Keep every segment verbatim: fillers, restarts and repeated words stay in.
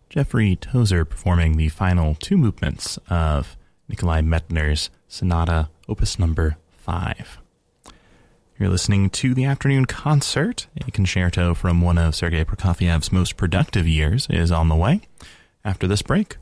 Jeffrey Tozer performing the final two movements of Nikolai Medtner's Sonata, Opus number five. You're listening to the Afternoon Concert. A concerto from one of Sergei Prokofiev's most productive years is on the way. After this break.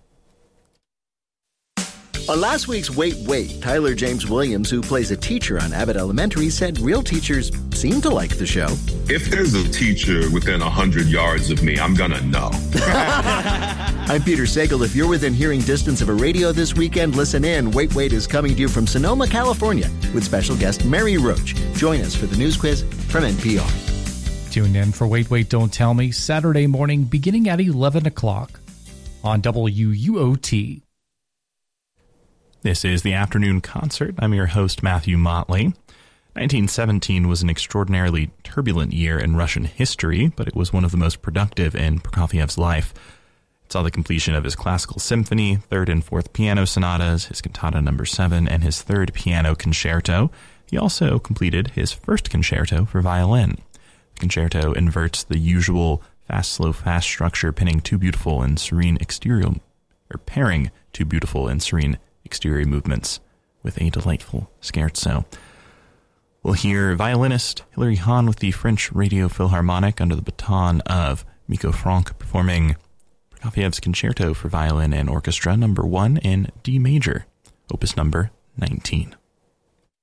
On last week's Wait, Wait, Tyler James Williams, who plays a teacher on Abbott Elementary, said real teachers seem to like the show. If there's a teacher within one hundred yards of me, I'm gonna know. I'm Peter Sagal. If you're within hearing distance of a radio this weekend, listen in. Wait, Wait is coming to you from Sonoma, California, with special guest Mary Roach. Join us for the news quiz from N P R. Tune in for Wait, Wait, Don't Tell Me, Saturday morning beginning at eleven o'clock on W U O T. This is the Afternoon Concert. I'm your host, Matthew Motley. nineteen seventeen was an extraordinarily turbulent year in Russian history, but it was one of the most productive in Prokofiev's life. It saw the completion of his classical symphony, third and fourth piano sonatas, his cantata number seven, and his third piano concerto. He also completed his first concerto for violin. The concerto inverts the usual fast, slow, fast structure, pinning two beautiful and serene exterior, or pairing two beautiful and serene exterior movements with a delightful scherzo. We'll hear violinist Hilary Hahn with the French Radio Philharmonic under the baton of Miko Franck performing Prokofiev's Concerto for Violin and Orchestra number one in D major, opus number nineteen.